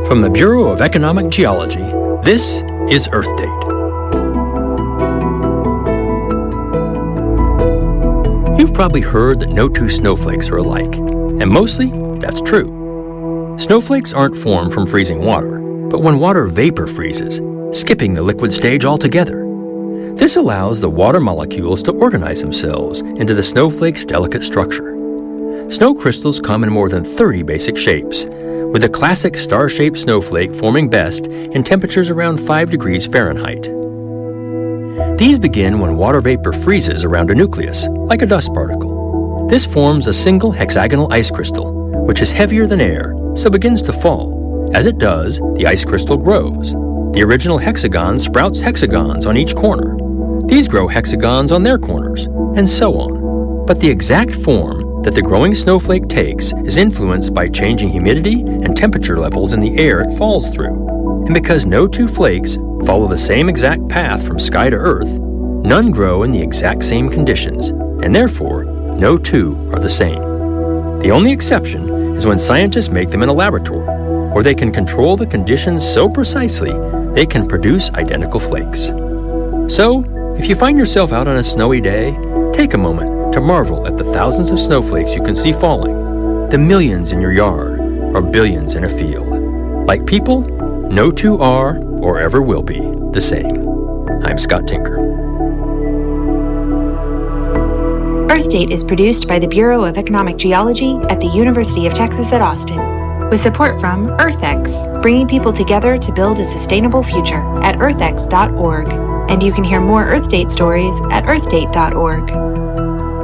From the Bureau of Economic Geology, this is Earth Date. You've probably heard that no two snowflakes are alike, and mostly that's true. Snowflakes aren't formed from freezing water, but when water vapor freezes, skipping the liquid stage altogether. This allows the water molecules to organize themselves into the snowflake's delicate structure. Snow crystals come in more than 30 basic shapes, with the classic star-shaped snowflake forming best in temperatures around 5 degrees Fahrenheit. These begin when water vapor freezes around a nucleus, like a dust particle. This forms a single hexagonal ice crystal, which is heavier than air, so begins to fall. As it does, the ice crystal grows. The original hexagon sprouts hexagons on each corner. These grow hexagons on their corners, and so on. But the exact form that the growing snowflake takes is influenced by changing humidity and temperature levels in the air it falls through. And because no two flakes follow the same exact path from sky to earth, none grow in the exact same conditions, and therefore, no two are the same. The only exception is when scientists make them in a laboratory, where they can control the conditions so precisely they can produce identical flakes. So, if you find yourself out on a snowy day, take a moment to marvel at the thousands of snowflakes you can see falling, the millions in your yard, or billions in a field. Like people, no two are, or ever will be, the same. I'm Scott Tinker. Earth Date is produced by the Bureau of Economic Geology at the University of Texas at Austin, with support from EarthX, bringing people together to build a sustainable future at earthx.org. And you can hear more Earth Date stories at earthdate.org.